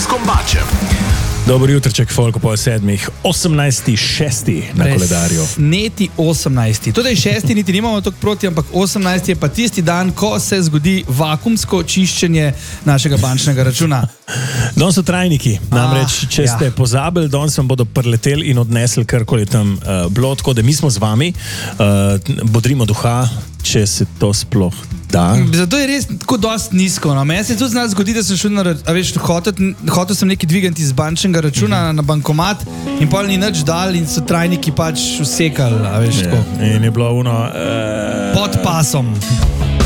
Vaskom Bačem. Dobro jutrček, Folko, pol 7, 18.6. na koledarju. Neti 18. Torej 6. niti nimamo toliko proti, ampak 18. je pa tisti dan, ko se zgodi vakuumsko čiščenje našega bančnega računa. Danes so trajniki, namreč, če ste pozabili, danes vam bodo prileteli in odnesli karkoli tam bilo, tako da mi smo z vami, bodrimo duha, če se to sploh da. Zato je res tako dosti nizko. No. Meni se tudi z nas zgodi, da sem šel hotel sem nekaj dvigati iz bančnega računa na bankomat in pol ni nič dal in so trajniki pač usekali, a veš, tako. In je bilo ono... Pod pasom.